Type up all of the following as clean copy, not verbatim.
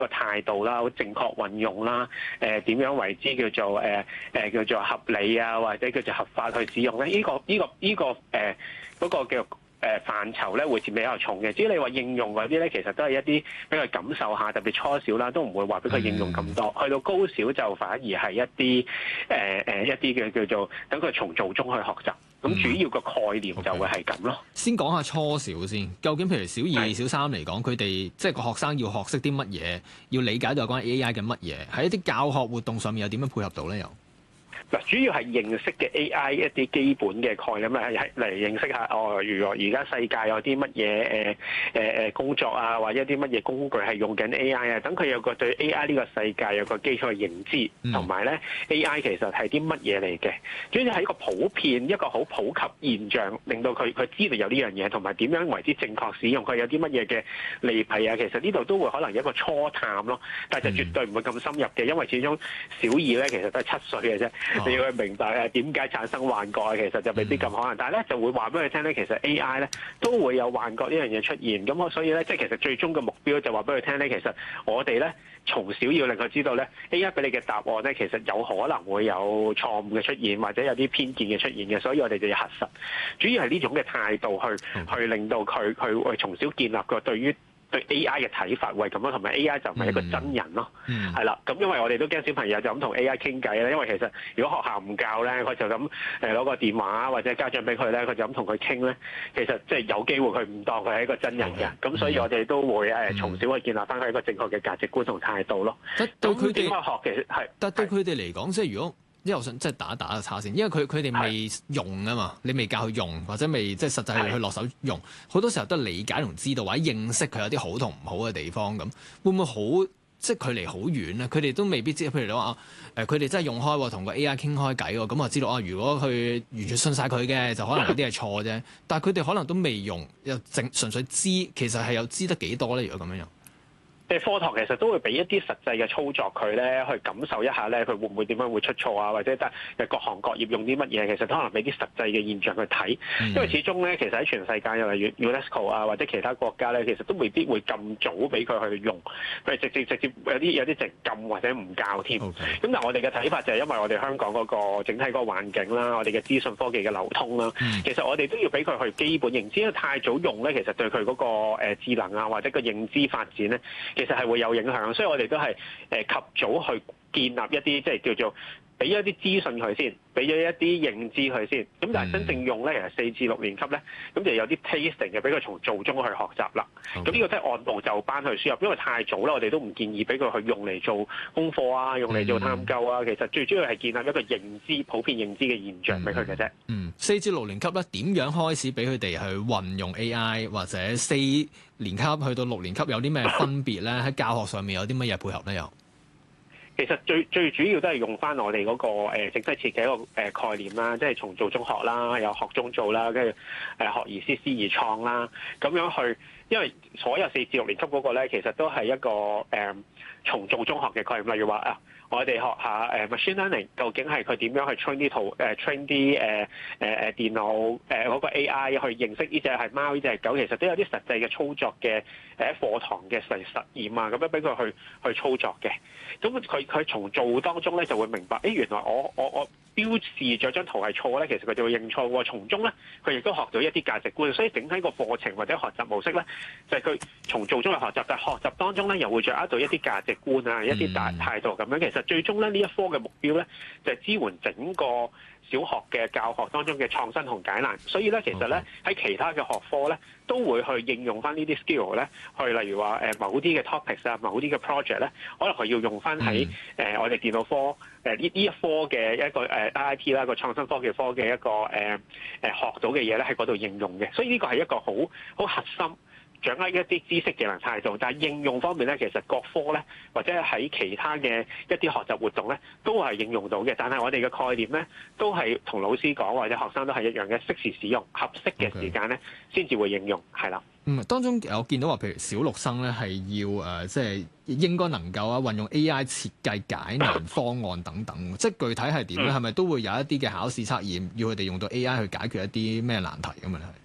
個態度啦，好正確運用啦，點樣為之叫做合理啊，或者叫做合法去使用咧？嗰個叫範疇咧會佔比較重嘅。至於你話應用嗰啲咧，其實都係一啲俾佢感受下，特別初小啦，都唔會話俾佢應用咁多。去到高小就反而係一啲嘅叫做等佢從做中去學習。咁主要個概念就會係咁咯。 先講下初小先，究竟譬如小二、小三嚟講，佢哋即係個學生要學識啲乜嘢，要理解到有關 AI 嘅乜嘢，喺一啲教學活動上面又點樣配合到咧？又嗱，主要係認識嘅 AI 一啲基本嘅概念啦，嚟認識下如果而家世界有啲乜嘢工作啊，或者啲乜嘢工具係用緊 AI 啊，等佢有個對 AI 呢個世界有個基礎嘅認知，同埋咧 AI 其實係啲乜嘢嚟嘅，主要係一個普遍一個好普及現象，令到佢知道有呢樣嘢，同埋點樣為之正確使用，佢有啲乜嘢嘅利弊啊，其實呢度都會可能有一個初探咯，但係就絕對唔會咁深入嘅，因為始終小二咧其實都係7歲嘅啫。你要去明白點解產生幻覺，其實就未必咁可能。但係咧就會話俾佢聽咧，其實 AI 咧都會有幻覺呢樣嘢出現。咁所以咧，即係其實最終嘅目標就話俾佢聽咧，其實我哋咧從小要令佢知道咧 AI 俾你嘅答案咧，其實有可能會有錯誤嘅出現，或者有啲偏見嘅出現嘅。所以我哋就要核實。主要係呢種嘅態度去令到佢從小建立個對 AI 嘅睇法會咁咯，同埋 AI 就唔係一個真人咯，係啦。咁因為我哋都驚小朋友就咁同 AI 傾偈咧，因為其實如果學校唔教咧，佢就咁攞個電話或者家長俾佢咧，佢就咁同佢傾咧，其實即係有機會佢唔當佢係一個真人嘅。咁所以我哋都會從小去建立翻佢一個正確嘅價值觀同態度咯。 對佢哋學其實係， 但對佢哋嚟講，即係如果因為我想即係打個叉先，因為佢哋未用啊嘛，你未教佢用，或者未即係實際去落手用，好多時候都係理解同知道或者認識佢有啲好同唔好嘅地方咁，會唔會好即係距離好遠咧？佢哋都未必知，譬如你話佢哋真係用開喎，同個 AI 傾開偈喎，咁啊知道如果佢完全信晒佢嘅，就可能有啲係錯啫。但係佢哋可能都未用，又純粹知，其實係有知得幾多咧？如果咁樣樣。 課堂其實都會俾一啲實際嘅操作佢咧，去感受一下咧，佢會唔會點樣會出錯啊？或者各行各業用啲乜嘢？其實都可能俾啲實際嘅現象去睇，因為始終咧，其實喺全世界又例如 UNESCO 啊，或者其他國家咧，其實都未必會咁早俾佢去用，佢直接有啲直禁或者唔教添。咁但係我哋嘅睇法就係因為我哋香港嗰個整體嗰個環境啦，我哋嘅資訊科技嘅流通啦，其實我哋都要俾佢去基本認知，因為太早用咧，其實對佢嗰個智能啊或者個認知發展咧，其實係會有影響，所以我哋都係及早去建立一啲即係叫做俾咗一啲資訊佢先，俾咗一啲認知佢先。咁但係真正用咧，其實4至6年級咧，咁就有啲 tasting 嘅，俾佢從做中去學習啦。咁呢個都係按部就班去輸入，因為太早啦，我哋都唔建議俾佢去用嚟做功課啊，用嚟做探究啊。其實最主要係建立一個認知、普遍認知嘅現象俾佢嘅啫。 4至6年級咧，點樣開始俾佢哋去運用 AI，或者4年級去到6年級有啲咩分別咧？喺教學上面有啲乜嘢配合咧？又？ 其實最主要都係用翻我哋嗰個整體設計一個概念啦，即係從做中學啦，有學中做啦，跟住學而思思而創啦，咁樣去，因為所有4至6年級嗰個咧，其實都係一個從做中學嘅概念，例如話我哋學下machine learning 究竟係佢點樣去 train 啲train 啲電腦嗰個 AI 去認識呢隻係貓呢隻係狗，其實都有啲實際嘅操作嘅喺課堂嘅實驗啊，咁樣俾佢去操作嘅。咁佢從做當中咧就會明白，原來我標示咗張圖係錯咧，其實佢就會認錯喎。從中咧佢亦都學到一啲價值觀，所以整體個課程或者學習模式咧，就係佢從做中去學習，但係學習當中咧又會掌握到一啲價值觀啊，一啲大態度咁樣。其實最終咧呢一科嘅目標咧就係支援整個小學嘅教學當中嘅創新同解難，所以咧其實咧喺其他嘅學科咧都會去應用翻呢啲 skill 咧，去例如話某啲嘅 topics 啊，某啲嘅 project 咧，可能佢要用翻喺我哋電腦科呢一科嘅一個IIT 啦，個創新科技科嘅一個學到嘅嘢咧喺嗰度應用嘅，所以呢個係一個好核心。掌握一啲知識技能態度，但係應用方面咧，其實各科咧或者喺其他嘅一啲學習活動咧，都係應用到嘅。但係我哋嘅概念咧，都係同老師講或者學生都係一樣嘅，適時使用，合適嘅時間咧，先至會應用，係啦。 當中我見到話，譬如小六生咧係要即係應該能夠運用 AI 設計解難方案等等，即係具體係點咧？係咪都會有一啲嘅考試測驗，要佢哋用到 AI 去解決一啲咩難題咁啊？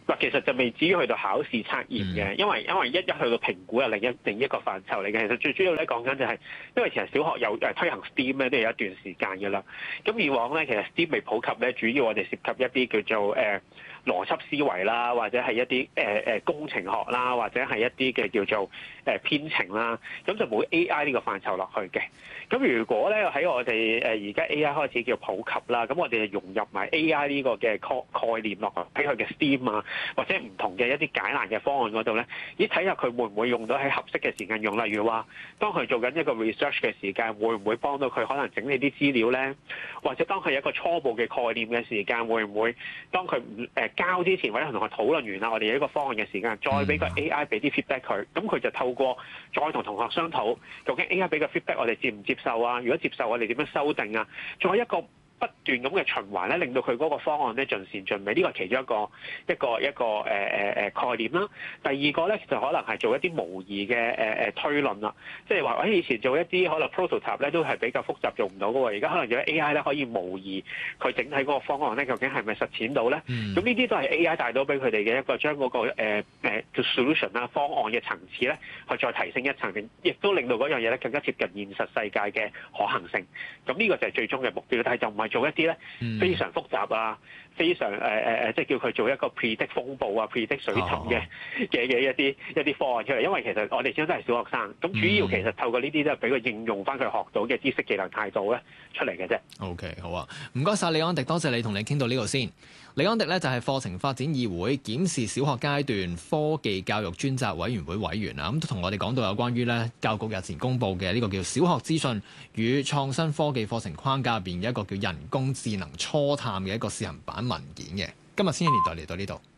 嗱，其實就未至於去到考試測驗嘅，因為一去到評估係另一個範疇嚟嘅。其實最主要咧講緊就係，因為其實小學有推行 STEAM 咧都有一段時間嘅啦。咁以往咧其實 STEAM 未普及咧，主要我哋涉及一啲叫做邏輯思維啦，或者係一啲工程學啦，或者係一啲嘅叫做編程啦，咁就冇 AI 呢個範疇落去嘅。咁如果咧喺我哋而家 AI 開始叫普及啦，咁我哋就融入埋 AI 呢個嘅概念落去喺佢嘅 STEAM 啊，或者唔同嘅一啲解難嘅方案嗰度咧，睇下佢會唔會用到喺合適嘅時間用。例如話，當佢做緊一個 research 嘅時間，會唔會幫到佢可能整理啲資料咧？或者當佢有一個初步嘅概念嘅時間，會唔會當佢交之前或者同佢討論完啦，我哋有一個方案嘅時間，再俾個 AI 俾啲 feedback 佢，咁佢就透過再同同學商討，究竟 AI 俾個 feedback 我哋接唔接受啊？如果接受，我哋點樣修訂啊？仲有一個不斷咁嘅循環咧，令到佢嗰個方案咧盡善盡美，呢個係其中一個概念啦。第二個咧就可能係做一啲模擬嘅推論啦，即係話以前做一啲可能 prototype 咧都係比較複雜做唔到嘅喎，而家可能有 AI 咧可以模擬佢整體嗰個方案咧，究竟係咪實踐到咧？咁呢啲都係 AI 帶到俾佢哋嘅一個將嗰個solution 啦方案嘅層次咧，去再提升一層，亦都令到嗰樣嘢咧更加接近現實世界嘅可行性。咁呢個就係最終嘅目標，但係就唔係做一啲咧非常複雜啊，非常即係叫佢做一個 predict 風暴啊、predict 水浸嘅一啲方案出嚟。因為其實我哋始終都係小學生，咁主要其實透過呢啲都係俾佢應用翻佢學到嘅知識、技能、態度咧出嚟嘅啫。 OK， 好啊，唔該晒李安迪，多謝你同你傾到呢度先。李安迪咧就係課程發展議會檢視小學階段科技教育專責委員會委員啊，咁都同我哋講到有關於咧教育局日前公布嘅呢個叫小學資訊與創新科技課程框架入邊嘅一個叫人工智能初探嘅一個試行版文件嘅。今日千禧年代嚟到呢度。